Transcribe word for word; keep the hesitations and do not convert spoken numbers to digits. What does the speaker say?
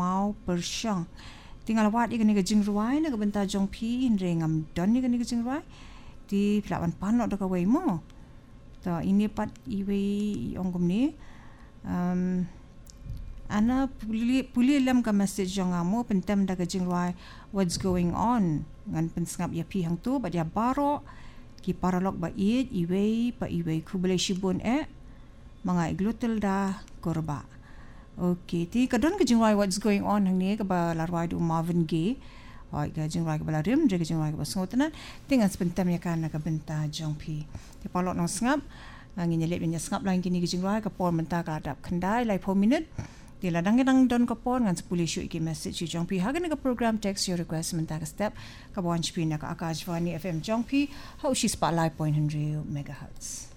mau persyang tinggal wat ikan ni kejing ruai na kebenta jong pi inre ngam don ni kan kejing ruai di pelawan panok dak kawai mo ta ini pat iwe ongkom ni um, ana puli puli lam ka message jong amo pentem dak kejing ruai what's going on ngan pensngap ya pi hang tu ba dia baro ki paralog ba it iwe pa iwe kubele shibun e mga iglutel da korba. Okay, ti kadon ka jingwai what's going on hang ni ka ba larwai du Marvin Gaye. Oi ka jingwai ka ba rim je ka jingwai ka ba sngotna tingan sebentam ya kan ka benta jong pi. Ti palok nang sngap ngin nyelep nya sngap lang kini ka jingwai ka por menta ka adap kendai lai four minute. Ti ladang gedang don ka por ngan sepuluh syuk ki message si jong pi ha ka program text your request menta ka step ka bonch pi na ka Akashvani F M jong pi how she spotlight point one hundred megahertz.